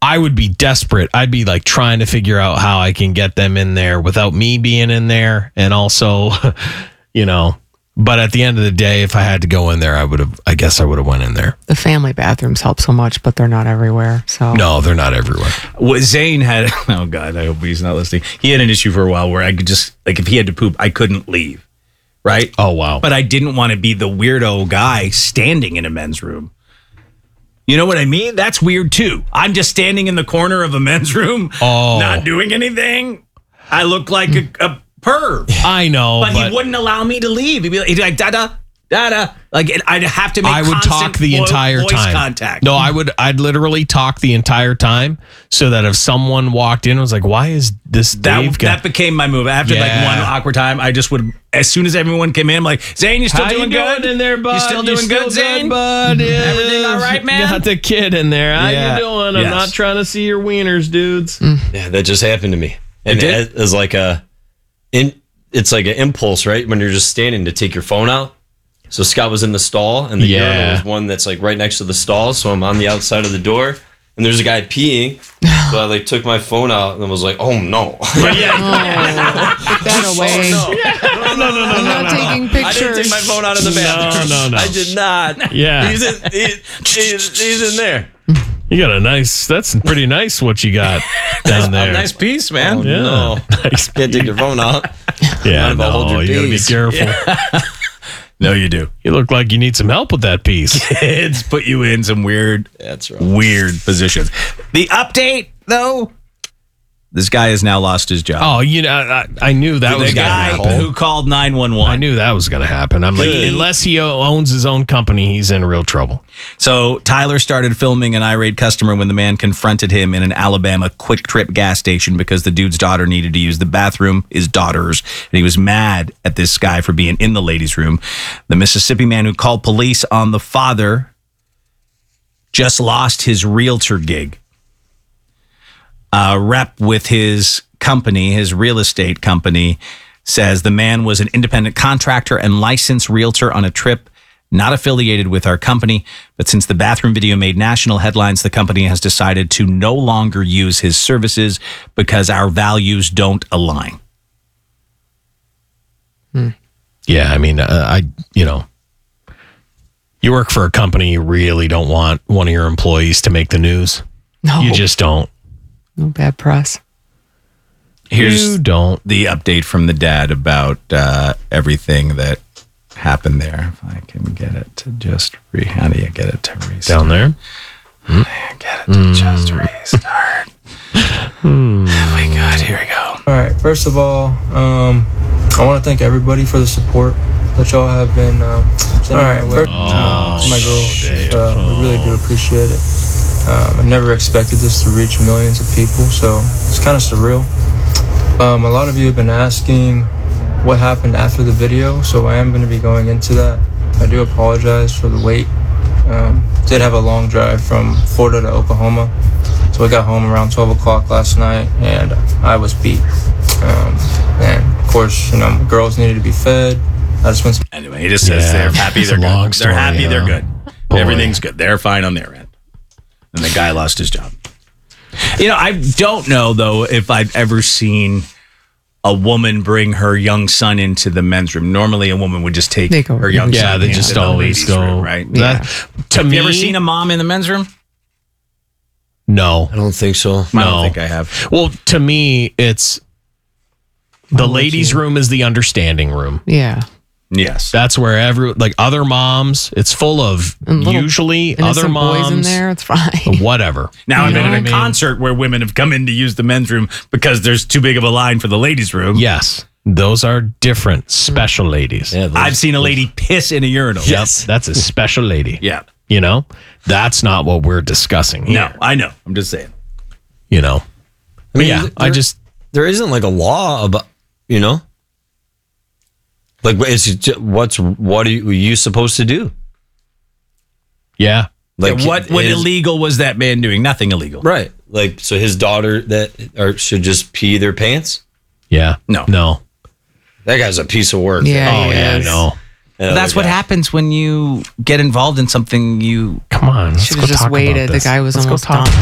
I would be desperate. I'd be like trying to figure out how I can get them in there without me being in there. And also, but at the end of the day, if I had to go in there, I guess I would have went in there. The family bathrooms help so much, but they're not everywhere. So no, they're not everywhere. Well, Zane had, oh God, I hope he's not listening. He had an issue for a while where I could just, like, if he had to poop, I couldn't leave. Right? Oh, wow. But I didn't want to be the weirdo guy standing in a men's room. You know what I mean? That's weird too. I'm just standing in the corner of a men's room, not doing anything. I look like a perv. I know, but he wouldn't allow me to leave. He'd be like, da-da, da-da. Like, I'd have to make I would talk the entire voice time. Contact. No, I'd literally talk the entire time so that if someone walked in and was like, why is this Dave guy? That became my move. After like one awkward time, I just would, as soon as everyone came in, I'm like, Zane, you still doing good? In there, bud? You still doing good, Zane? Bud? Yeah. Everything all right, man? Got the kid in there. How you doing? I'm not trying to see your wieners, dudes. Yeah, that just happened to me. And it was like it's like an impulse, right? When you're just standing to take your phone out. So Scott was in the stall, and the urinal was one that's like right next to the stall. So I'm on the outside of the door, and there's a guy peeing. So I like took my phone out and was like, "Oh no!" Put that away. No, I'm not taking pictures. I didn't take my phone out of the bathroom. No. I did not. Yeah, he's in there. You got that's pretty nice what you got down there. Nice piece, man. Oh, no, Nice. Can't take your phone out. Yeah, Hold your you gotta be peace. careful. No, you do. You look like you need some help with that piece. Kids put you in some weird positions. The update, though, this guy has now lost his job. Oh, I knew that was the going to guy happen. who called 911. I knew that was going to happen. I'm like, unless he owns his own company, he's in real trouble. So Tyler started filming an irate customer when the man confronted him in an Alabama Quick Trip gas station because the dude's daughter needed to use the bathroom, his daughter's, and he was mad at this guy for being in the ladies' room. The Mississippi man who called police on the father just lost his realtor gig. A rep with his company, his real estate company, says the man was an independent contractor and licensed realtor on a trip not affiliated with our company. But since the bathroom video made national headlines, the company has decided to no longer use his services because our values don't align. Yeah, I mean, you work for a company, you really don't want one of your employees to make the news. No. You just don't. No bad press. Here's the update from the dad about everything that happened there. If I can get it to just how do you get it to restart? Down there? Get it to just restart. Oh my God, here we go. All right, first of all, I want to thank everybody for the support that y'all have been sending my way. To my girls, we really do appreciate it. I never expected this to reach millions of people, so it's kind of surreal. A lot of you have been asking what happened after the video, so I am going to be going into that. I do apologize for the wait. Did have a long drive from Florida to Oklahoma, so I got home around 12 o'clock last night, and I was beat. And of course, girls needed to be fed. I just went. Anyway, he just says they're happy, they're good. They're happy, they're good. Everything's good. They're fine on their end. And the guy lost his job. I don't know, though, if I've ever seen a woman bring her young son into the men's room. Normally, a woman would just take her young son. Yeah, they just always go. Room, right? Have you ever seen a mom in the men's room? No. I don't think so. I don't think I have. Well, to me, it's the ladies' room is the understanding room. Yeah. Yes. That's where other moms, it's full of usually other moms. Boys in there, it's fine. Whatever. Now, I've been in a concert where women have come in to use the men's room because there's too big of a line for the ladies' room. Yes. Those are different, special ladies. Yeah, I've seen a lady piss in a urinal. Yes. That's a special lady. Yeah. That's not what we're discussing here. No, I know. I'm just saying. I mean, there isn't like a law about, like what are you supposed to do? Yeah. Like what illegal was that man doing? Nothing illegal. Right. Like, so his daughter should just pee their pants? Yeah. No. That guy's a piece of work. Yeah. No. That's what happens when you get involved in something you... Come on. Should have just waited. The guy was almost done.